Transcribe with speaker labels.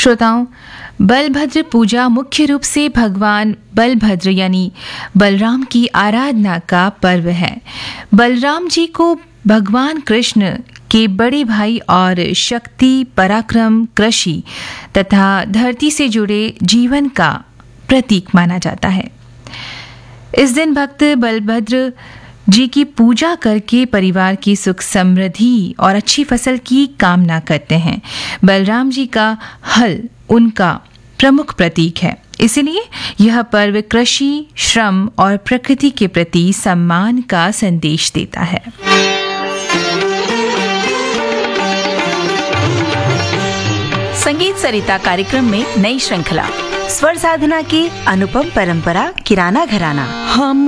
Speaker 1: श्रोताओं, बलभद्र पूजा मुख्य रूप से भगवान बलभद्र यानी बलराम की आराधना का पर्व है। बलराम जी को भगवान कृष्ण के बड़े भाई और शक्ति, पराक्रम, कृषि तथा धरती से जुड़े जीवन का प्रतीक माना जाता है। इस दिन भक्त बलभद्र जी की पूजा करके परिवार की सुख समृद्धि और अच्छी फसल की कामना करते हैं। बलराम जी का हल उनका प्रमुख प्रतीक है, इसलिए यह पर्व कृषि, श्रम और प्रकृति के प्रति सम्मान का संदेश देता है।
Speaker 2: संगीत सरिता कार्यक्रम में नई श्रृंखला, स्वर साधना की अनुपम परंपरा, किराना घराना। हम